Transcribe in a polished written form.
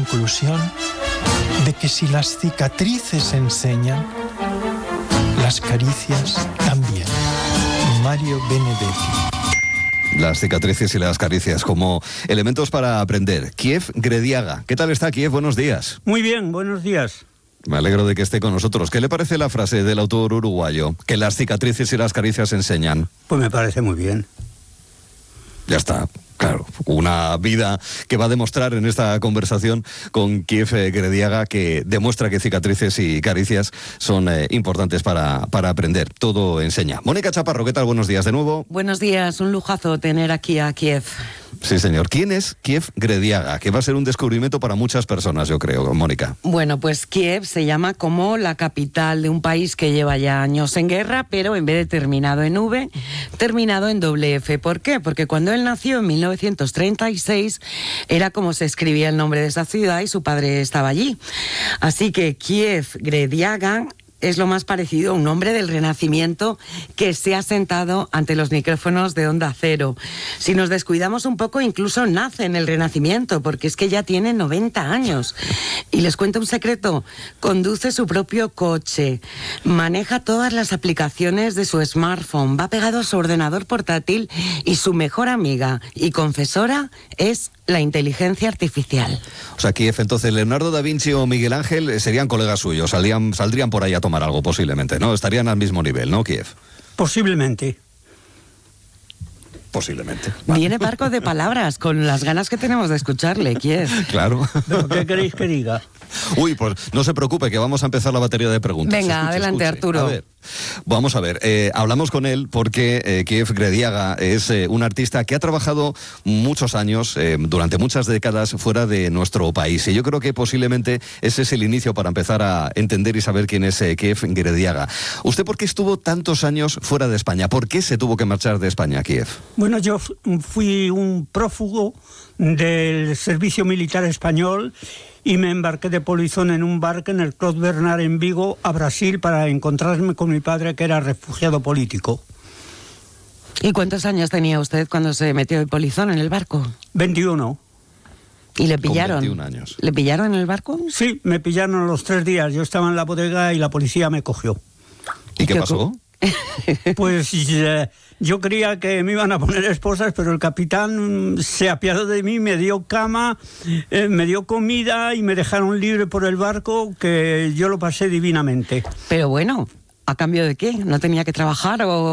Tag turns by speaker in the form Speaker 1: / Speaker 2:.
Speaker 1: conclusión de que si las cicatrices enseñan, las caricias también. Mario Benedetti.
Speaker 2: Las cicatrices y las caricias como elementos para aprender. Kiev Grediaga. ¿Qué tal está, Kiev? Buenos días.
Speaker 3: Muy bien, buenos días.
Speaker 2: Me alegro de que esté con nosotros. ¿Qué le parece la frase del autor uruguayo? Que las cicatrices y las caricias enseñan.
Speaker 3: Pues me parece muy bien.
Speaker 2: Ya está. Claro, una vida que va a demostrar en esta conversación con Kiev Grediaga, que demuestra que cicatrices y caricias son importantes para aprender. Todo enseña. Mónica Chaparro, ¿qué tal? Buenos días de nuevo.
Speaker 4: Buenos días, un lujazo tener aquí a Kiev.
Speaker 2: Sí, señor. ¿Quién es Kiev Grediaga? Que va a ser un descubrimiento para muchas personas, yo creo, Mónica.
Speaker 4: Bueno, pues Kiev se llama como la capital de un país que lleva ya años en guerra, pero en vez de terminado en V, terminado en doble F. ¿Por qué? Porque cuando él nació en 1936 era como se escribía el nombre de esa ciudad y su padre estaba allí. Así que Kiev Grediaga es lo más parecido a un hombre del Renacimiento que se ha sentado ante los micrófonos de Onda Cero. Si nos descuidamos un poco, incluso nace en el Renacimiento, porque es que ya tiene 90 años. Y les cuento un secreto, conduce su propio coche, maneja todas las aplicaciones de su smartphone, va pegado a su ordenador portátil y su mejor amiga y confesora es la inteligencia artificial.
Speaker 2: O sea, Kiev, entonces, Leonardo da Vinci o Miguel Ángel serían colegas suyos, saldrían por ahí a tomar algo posiblemente, ¿no? Estarían al mismo nivel, ¿no, Kiev?
Speaker 3: Posiblemente.
Speaker 2: Posiblemente.
Speaker 4: Viene parco de palabras, con las ganas que tenemos de escucharle, Kiev.
Speaker 2: Claro.
Speaker 3: ¿Pero qué queréis que diga?
Speaker 2: Uy, pues no se preocupe, que vamos a empezar la batería de preguntas.
Speaker 4: Venga, adelante, Arturo.
Speaker 2: A ver, vamos a ver, hablamos con él porque Kiev Grediaga es un artista que ha trabajado muchos años, durante muchas décadas, fuera de nuestro país. Y yo creo que posiblemente ese es el inicio para empezar a entender y saber quién es Kiev Grediaga. ¿Usted por qué estuvo tantos años fuera de España? ¿Por qué se tuvo que marchar de España, Kiev?
Speaker 3: Bueno, yo fui un prófugo del servicio militar español y me embarqué de polizón en un barco en el Clos Bernard en Vigo, a Brasil, para encontrarme con mi padre, que era refugiado político.
Speaker 4: ¿Y cuántos años tenía usted cuando se metió de polizón en el barco?
Speaker 3: 21.
Speaker 4: ¿Y le pillaron?
Speaker 2: Con 21 años.
Speaker 4: ¿Le pillaron en el barco?
Speaker 3: Sí, me pillaron a los 3 días. Yo estaba en la bodega y la policía me cogió.
Speaker 2: ¿Y qué pasó?
Speaker 3: Pues yo creía que me iban a poner esposas, pero el capitán se apiadó de mí, me dio cama, me dio comida y me dejaron libre por el barco, que yo lo pasé divinamente.
Speaker 4: Pero bueno, ¿a cambio de qué? ¿No tenía que trabajar o...?